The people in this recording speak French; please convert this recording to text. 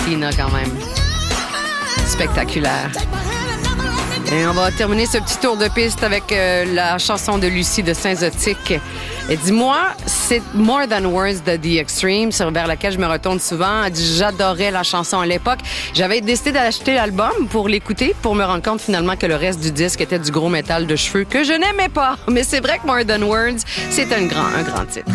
Tina quand même. Spectaculaire. Et on va terminer ce petit tour de piste avec la chanson de Lucie de Saint-Zotique. Et dis-moi, c'est More Than Words de The Extremes, vers laquelle je me retourne souvent. Elle dit, j'adorais la chanson à l'époque. J'avais décidé d'acheter l'album pour l'écouter, pour me rendre compte finalement que le reste du disque était du gros métal de cheveux que je n'aimais pas. Mais c'est vrai que More Than Words, c'est un grand titre.